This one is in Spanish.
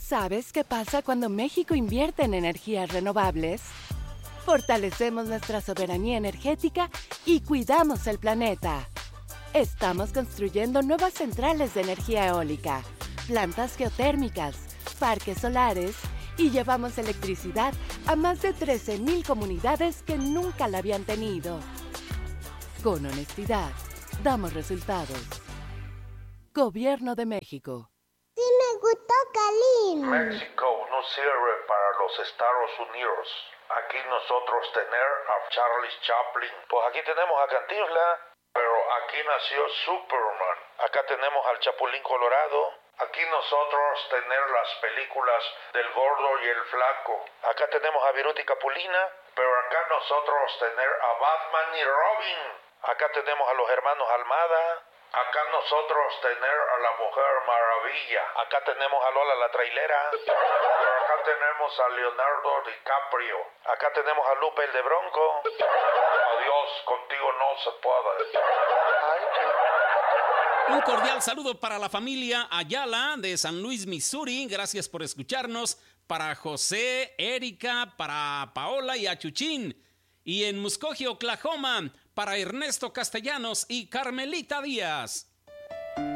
¿Sabes qué pasa cuando México invierte en energías renovables? Fortalecemos nuestra soberanía energética y cuidamos el planeta. Estamos construyendo nuevas centrales de energía eólica, plantas geotérmicas, parques solares y llevamos electricidad a más de 13,000 comunidades que nunca la habían tenido. Con honestidad, damos resultados. Gobierno de México. Sí me gustó, Kalin. México no sirve para los Estados Unidos. Aquí nosotros tener a Charles Chaplin. Pues aquí tenemos a Cantinflas, pero aquí nació Superman. Acá tenemos al Chapulín Colorado. Aquí nosotros tener las películas del Gordo y el Flaco. Acá tenemos a Viruta y Capulina, pero acá nosotros tener a Batman y Robin. Acá tenemos a los hermanos Almada. Acá nosotros tener a la Mujer Maravilla. Acá tenemos a Lola la Trailera. Pero acá tenemos a Leonardo DiCaprio. Acá tenemos a Lupe el de Bronco. Adiós, contigo no se puede. Un cordial saludo para la familia Ayala de San Luis, Missouri. Gracias por escucharnos. Para José, Erika, para Paola y Achuchín. Y en Muskogee, Oklahoma, para Ernesto Castellanos y Carmelita Díaz.